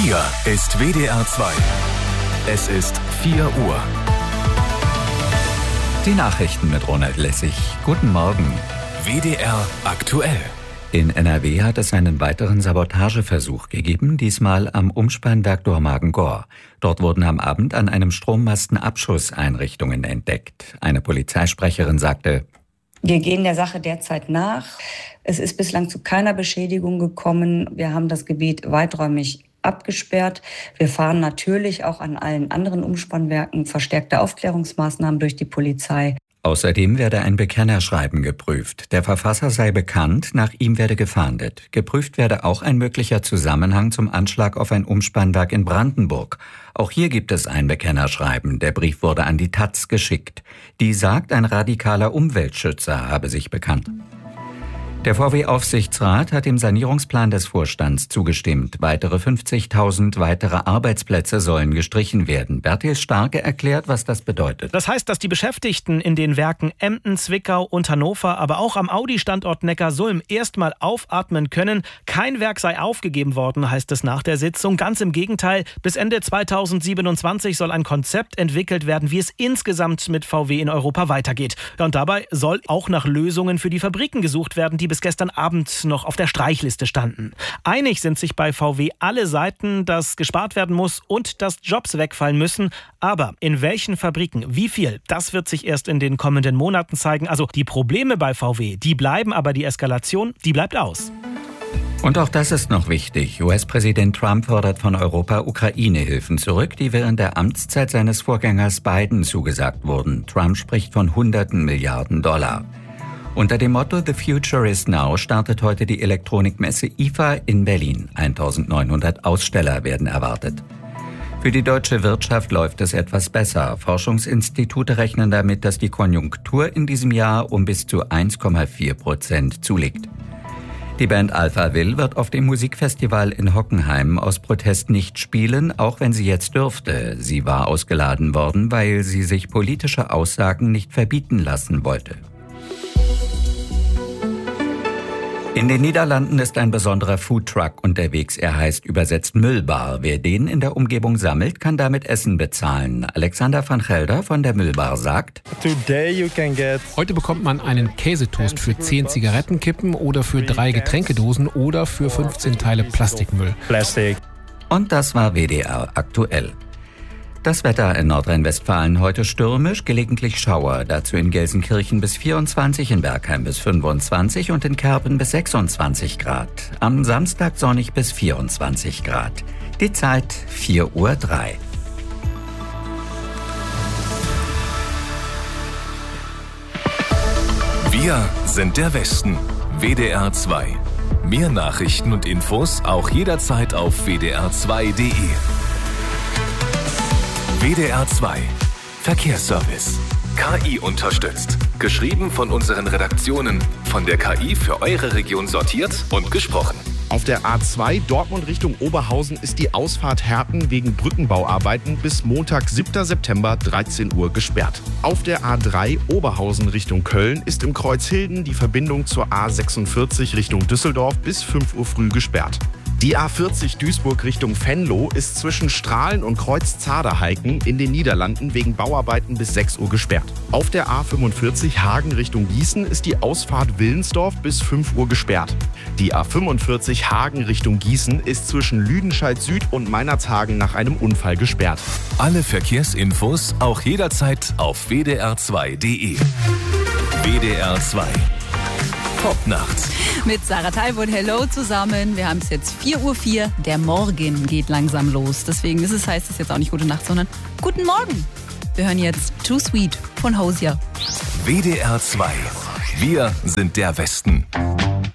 Hier ist WDR 2. Es ist 4 Uhr. Die Nachrichten mit Ronald Lessig. Guten Morgen. WDR aktuell. In NRW hat es einen weiteren Sabotageversuch gegeben, diesmal am Umspannwerk Dormagen-Gohr. Dort wurden am Abend an einem Strommasten Abschusseinrichtungen entdeckt. Eine Polizeisprecherin sagte: Wir gehen der Sache derzeit nach. Es ist bislang zu keiner Beschädigung gekommen. Wir haben das Gebiet weiträumig abgesperrt. Wir fahren natürlich auch an allen anderen Umspannwerken verstärkte Aufklärungsmaßnahmen durch die Polizei. Außerdem werde ein Bekennerschreiben geprüft. Der Verfasser sei bekannt, nach ihm werde gefahndet. Geprüft werde auch ein möglicher Zusammenhang zum Anschlag auf ein Umspannwerk in Brandenburg. Auch hier gibt es ein Bekennerschreiben. Der Brief wurde an die taz geschickt. Die sagt, ein radikaler Umweltschützer habe sich bekannt. Der VW-Aufsichtsrat hat dem Sanierungsplan des Vorstands zugestimmt. Weitere 50.000 weitere Arbeitsplätze sollen gestrichen werden. Bertil Starke erklärt, was das bedeutet. Das heißt, dass die Beschäftigten in den Werken Emden, Zwickau und Hannover, aber auch am Audi-Standort Neckarsulm erstmal aufatmen können. Kein Werk sei aufgegeben worden, heißt es nach der Sitzung. Ganz im Gegenteil, bis Ende 2027 soll ein Konzept entwickelt werden, wie es insgesamt mit VW in Europa weitergeht. Und dabei soll auch nach Lösungen für die Fabriken gesucht werden, die bis gestern Abend noch auf der Streichliste standen. Einig sind sich bei VW alle Seiten, dass gespart werden muss und dass Jobs wegfallen müssen. Aber in welchen Fabriken, wie viel, das wird sich erst in den kommenden Monaten zeigen. Also die Probleme bei VW, die bleiben, aber die Eskalation, die bleibt aus. Und auch das ist noch wichtig. US-Präsident Trump fordert von Europa Ukraine-Hilfen zurück, die während der Amtszeit seines Vorgängers Biden zugesagt wurden. Trump spricht von Hunderten Milliarden Dollar. Unter dem Motto The Future is Now startet heute die Elektronikmesse IFA in Berlin. 1900 Aussteller werden erwartet. Für die deutsche Wirtschaft läuft es etwas besser. Forschungsinstitute rechnen damit, dass die Konjunktur in diesem Jahr um bis zu 1,4% zulegt. Die Band Alpha Will wird auf dem Musikfestival in Hockenheim aus Protest nicht spielen, auch wenn sie jetzt dürfte. Sie war ausgeladen worden, weil sie sich politische Aussagen nicht verbieten lassen wollte. In den Niederlanden ist ein besonderer Foodtruck unterwegs. Er heißt übersetzt Müllbar. Wer den in der Umgebung sammelt, kann damit Essen bezahlen. Alexander van Gelder von der Müllbar sagt: Heute bekommt man einen Käsetoast für 10 Zigarettenkippen oder für 3 Getränkedosen oder für 15 Teile Plastikmüll. Und das war WDR aktuell. Das Wetter in Nordrhein-Westfalen heute stürmisch, gelegentlich Schauer. Dazu in Gelsenkirchen bis 24, in Bergheim bis 25 und in Kerpen bis 26 Grad. Am Samstag sonnig bis 24 Grad. Die Zeit 4:03 Uhr. Wir sind der Westen. WDR 2. Mehr Nachrichten und Infos auch jederzeit auf wdr2.de. WDR 2. Verkehrsservice. KI unterstützt. Geschrieben von unseren Redaktionen. Von der KI für eure Region sortiert und gesprochen. Auf der A2 Dortmund Richtung Oberhausen ist die Ausfahrt Herten wegen Brückenbauarbeiten bis Montag, 7. September, 13 Uhr gesperrt. Auf der A3 Oberhausen Richtung Köln ist im Kreuzhilden die Verbindung zur A46 Richtung Düsseldorf bis 5 Uhr früh gesperrt. Die A40 Duisburg Richtung Venlo ist zwischen Strahlen und Kreuz Zaderheiken in den Niederlanden wegen Bauarbeiten bis 6 Uhr gesperrt. Auf der A45 Hagen Richtung Gießen ist die Ausfahrt Willensdorf bis 5 Uhr gesperrt. Die A45 Hagen Richtung Gießen ist zwischen Lüdenscheid Süd und Meinerzhagen nach einem Unfall gesperrt. Alle Verkehrsinfos auch jederzeit auf wdr2.de. WDR 2. Popnacht. Mit Sarah Talbot, hello zusammen. Wir haben es jetzt 4:04 Uhr. Der Morgen geht langsam los. Deswegen heißt es jetzt auch nicht gute Nacht, sondern guten Morgen. Wir hören jetzt Too Sweet von Hosier. WDR 2. Wir sind der Westen.